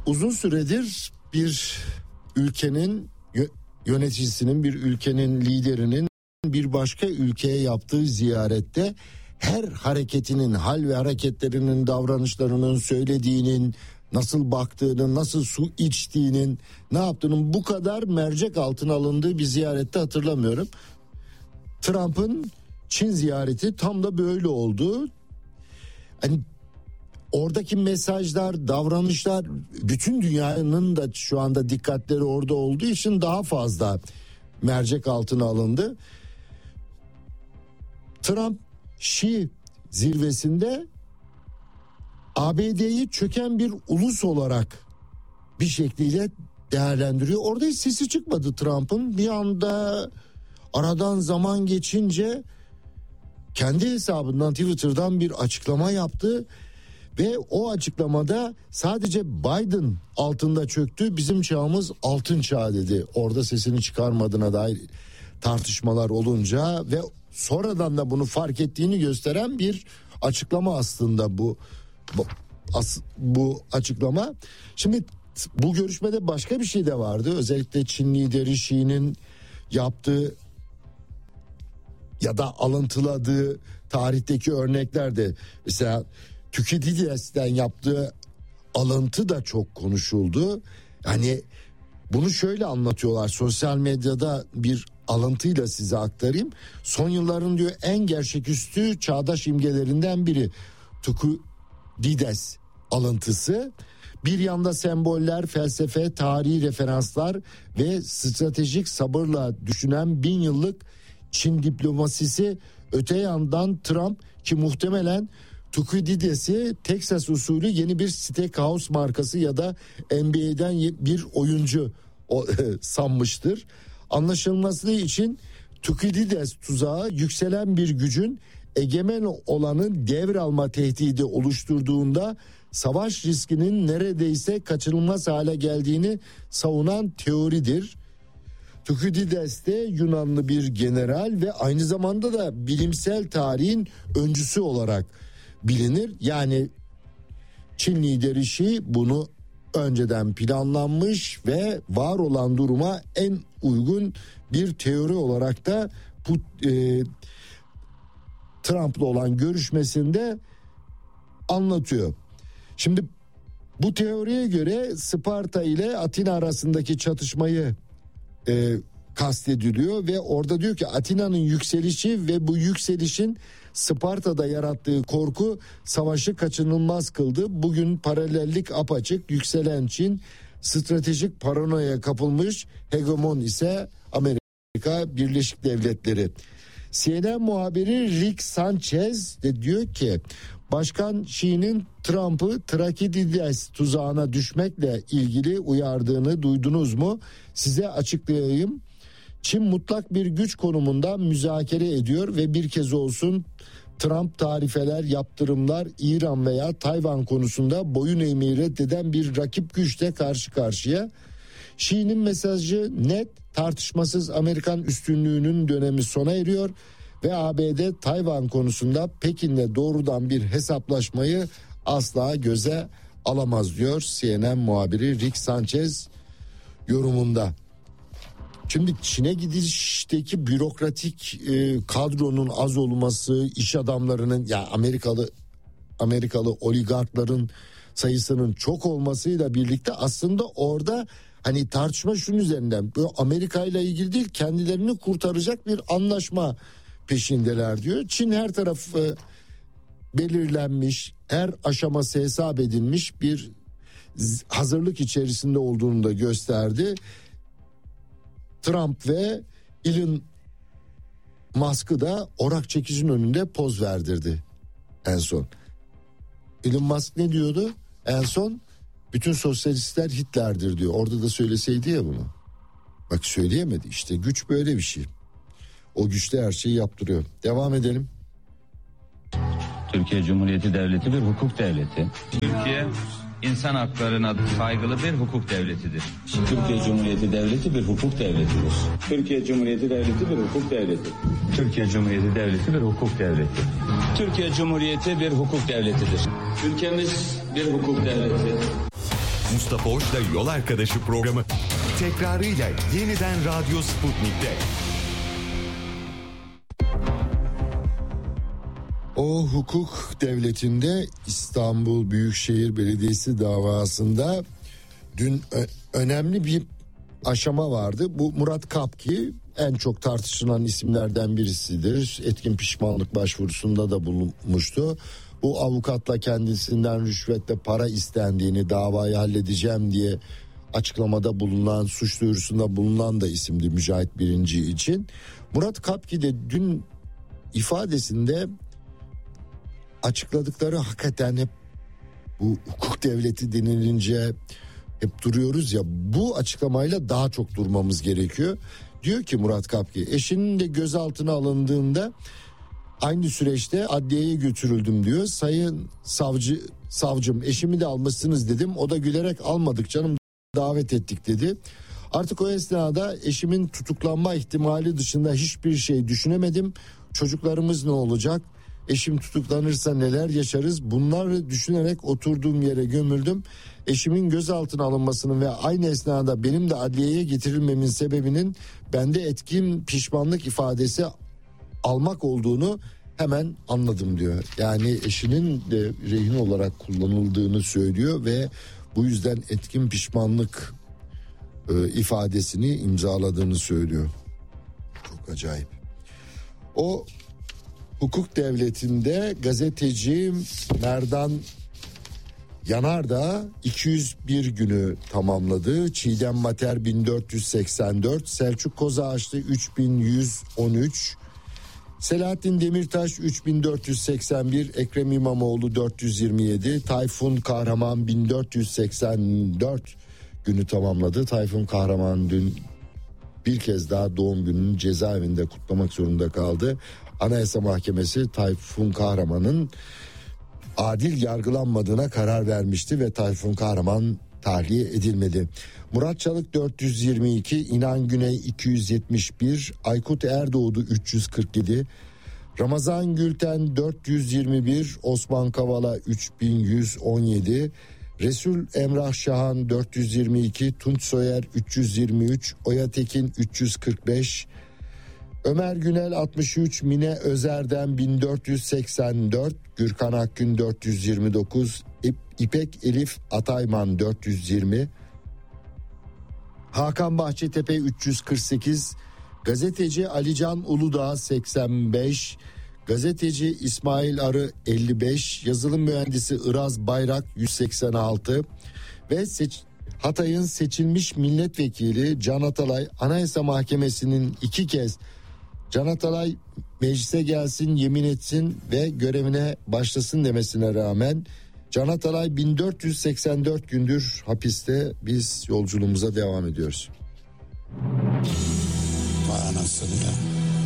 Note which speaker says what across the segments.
Speaker 1: uzun süredir bir ülkenin yöneticisinin, bir ülkenin liderinin bir başka ülkeye yaptığı ziyarette her hareketinin, hal ve hareketlerinin, davranışlarının, söylediğinin, nasıl baktığının, nasıl su içtiğinin, ne yaptığının bu kadar mercek altına alındığı bir ziyarette hatırlamıyorum. Trump'ın Çin ziyareti tam da böyle oldu. Hani oradaki mesajlar, davranışlar, bütün dünyanın da şu anda dikkatleri orada olduğu için daha fazla mercek altına alındı. Trump Şii zirvesinde ABD'yi çöken bir ulus olarak bir şekliyle değerlendiriyor. Orada hiç sesi çıkmadı Trump'ın. Bir anda aradan zaman geçince kendi hesabından, Twitter'dan bir açıklama yaptı ve o açıklamada sadece Biden altında çöktü, bizim çağımız altın çağ dedi. Orada sesini çıkarmadığına dair tartışmalar olunca ve sonradan da bunu fark ettiğini gösteren bir açıklama aslında bu açıklama. Şimdi bu görüşmede başka bir şey de vardı. Özellikle Çin lideri Xi'nin yaptığı ya da alıntıladığı tarihteki örnekler de, mesela Thucydides'ten yaptığı alıntı da çok konuşuldu. Yani bunu şöyle anlatıyorlar, sosyal medyada bir alıntıyla size aktarayım. Son yılların diyor en gerçeküstü çağdaş imgelerinden biri Thucydides alıntısı. Bir yanda semboller, felsefe, tarihi referanslar ve stratejik sabırla düşünen 1000 yıllık Çin diplomasisi, öte yandan Trump ki muhtemelen Thucydides'i Texas usulü yeni bir steakhouse markası ya da NBA'den bir oyuncu sanmıştır. Anlaşılması için Thucydides tuzağı yükselen bir gücün egemen olanı devralma tehdidi oluşturduğunda savaş riskinin neredeyse kaçınılmaz hale geldiğini savunan teoridir. Thucydides de Yunanlı bir general ve aynı zamanda da bilimsel tarihin öncüsü olarak bilinir. Yani Çin lideri Xi bunu önceden planlanmış ve var olan duruma en uygun bir teori olarak da bu Trump'la olan görüşmesinde anlatıyor. Şimdi bu teoriye göre Sparta ile Atina arasındaki çatışmayı kastediliyor ve orada diyor ki Atina'nın yükselişi ve bu yükselişin Sparta'da yarattığı korku savaşı kaçınılmaz kıldı. Bugün paralellik apaçık, yükselen Çin stratejik paranoya kapılmış, hegemon ise Amerika Birleşik Devletleri. CNN muhabiri Rick Sanchez de diyor ki Başkan Xi'nin Trump'ı Thucydides tuzağına düşmekle ilgili uyardığını duydunuz mu? Size açıklayayım. Çin mutlak bir güç konumunda müzakere ediyor ve bir kez olsun Trump tarifeler, yaptırımlar, İran veya Tayvan konusunda boyun eğmeyi reddeden bir rakip güçle karşı karşıya. Xi'nin mesajı net, tartışmasız Amerikan üstünlüğünün dönemi sona eriyor ve ABD Tayvan konusunda Pekin'le doğrudan bir hesaplaşmayı asla göze alamaz diyor CNN muhabiri Rick Sanchez yorumunda. Şimdi Çin'e gidişteki bürokratik kadronun az olması, iş adamlarının ya Amerikalı oligarkların sayısının çok olmasıyla birlikte aslında orada hani tartışma şunun üzerinden, Amerika ile ilgili değil, kendilerini kurtaracak bir anlaşma peşindeler diyor. Çin her tarafı belirlenmiş, her aşaması hesap edilmiş bir hazırlık içerisinde olduğunu da gösterdi. Trump ve Elon Musk'ı da orak çekicinin önünde poz verdirdi en son. Elon Musk ne diyordu? En son bütün sosyalistler Hitler'dir diyor. Orada da söyleseydi ya bunu. Bak söyleyemedi işte, güç böyle bir şey. O güçte her şeyi yaptırıyor. Devam edelim.
Speaker 2: Türkiye Cumhuriyeti Devleti bir hukuk devleti. Türkiye insan haklarına saygılı bir hukuk devletidir.
Speaker 3: Türkiye Cumhuriyeti Devleti bir hukuk devletidir. Türkiye Cumhuriyeti Devleti bir hukuk devleti.
Speaker 2: Türkiye Cumhuriyeti Devleti bir hukuk devleti.
Speaker 3: Türkiye Cumhuriyeti bir hukuk devletidir. Ülkemiz bir hukuk devleti.
Speaker 4: Mustafa Hoş'la Yol Arkadaşı programı tekrarıyla yeniden Radyo Sputnik'te.
Speaker 1: O hukuk devletinde İstanbul Büyükşehir Belediyesi davasında dün önemli bir aşama vardı. Bu Murat Kapki en çok tartışılan isimlerden birisidir. Etkin pişmanlık başvurusunda da bulunmuştu. Bu avukatla kendisinden rüşvetle para istendiğini, davayı halledeceğim diye açıklamada bulunan, suç duyurusunda bulunan da isimdi Mücahit Birinci için. Murat Kapki de dün ifadesinde açıkladıkları hakikaten hep bu hukuk devleti denilince hep duruyoruz ya, bu açıklamayla daha çok durmamız gerekiyor. Diyor ki Murat Kapki, eşinin de gözaltına alındığında aynı süreçte adliyeye götürüldüm diyor. Sayın savcım eşimi de almışsınız dedim. O da gülerek almadık canım, davet ettik dedi. Artık o esnada eşimin tutuklanma ihtimali dışında hiçbir şey düşünemedim. Çocuklarımız ne olacak? Eşim tutuklanırsa neler yaşarız? Bunları düşünerek oturduğum yere gömüldüm. Eşimin gözaltına alınmasının ve aynı esnada benim de adliyeye getirilmemin sebebinin bende etkin pişmanlık ifadesi almak olduğunu hemen anladım diyor. Yani eşinin de rehin olarak kullanıldığını söylüyor ve bu yüzden etkin pişmanlık ifadesini imzaladığını söylüyor. Çok acayip. O hukuk devletinde gazeteci Merdan Yanardağ 201 günü tamamladı. Çiğdem Mater 1484, Selçuk Kozağaçlı 3113, Selahattin Demirtaş 3481, Ekrem İmamoğlu 427, Tayfun Kahraman 1484 günü tamamladı. Tayfun Kahraman dün bir kez daha doğum gününü cezaevinde kutlamak zorunda kaldı. Anayasa Mahkemesi Tayfun Kahraman'ın adil yargılanmadığına karar vermişti ve Tayfun Kahraman tahliye edilmedi. Murat Çalık 422, İnan Güney 271, Aykut Erdoğdu 347, Ramazan Gülten 421, Osman Kavala 3117, Resul Emrah Şahan 422, Tunç Soyer 323, Oya Tekin 345, Ömer Günel 63, Mine Özer'den 1484, Gürkan Akgün 429, İpek Elif Atayman 420, Hakan Bahçetepe 348, gazeteci Alican Uludağ 85, gazeteci İsmail Arı 55, yazılım mühendisi Iraz Bayrak 186 ve Hatay'ın seçilmiş milletvekili Can Atalay Anayasa Mahkemesi'nin 2 kez Can Atalay meclise gelsin, yemin etsin ve görevine başlasın demesine rağmen Can Atalay 1484 gündür hapiste. Biz yolculuğumuza devam ediyoruz.
Speaker 5: Vay anasını ya.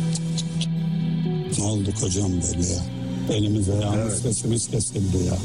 Speaker 5: Ne oldu kocam böyle ya? Elimize yalnız sesimiz kesildi ya.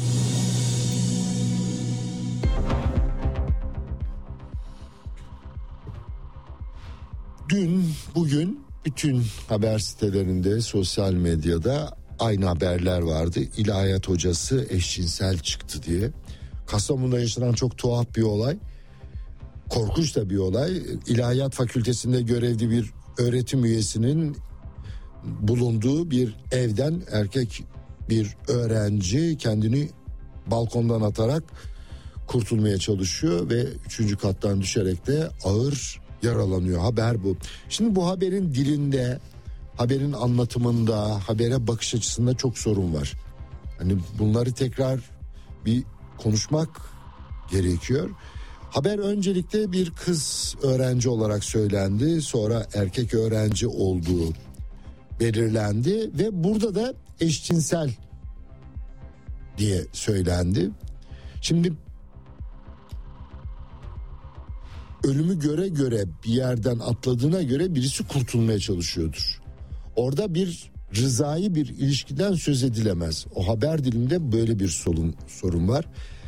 Speaker 1: Dün, bugün bütün haber sitelerinde, sosyal medyada aynı haberler vardı. İlahiyat hocası eşcinsel çıktı diye. Kastamonu'da yaşanan çok tuhaf bir olay. Korkunç da bir olay. İlahiyat Fakültesinde görevli bir öğretim üyesinin bulunduğu bir evden erkek bir öğrenci kendini balkondan atarak kurtulmaya çalışıyor ve 3. kattan düşerek de ağır yaralanıyor. Haber bu. Şimdi bu haberin dilinde, haberin anlatımında, habere bakış açısında çok sorun var. Hani bunları tekrar bir konuşmak gerekiyor. Haber öncelikle bir kız öğrenci olarak söylendi. Sonra erkek öğrenci olduğu belirlendi ve burada da eşcinsel diye söylendi. Şimdi ölümü göre bir yerden atladığına göre birisi kurtulmaya çalışıyordur. Orada bir rızai bir ilişkiden söz edilemez. O haber dilinde böyle bir sorun var.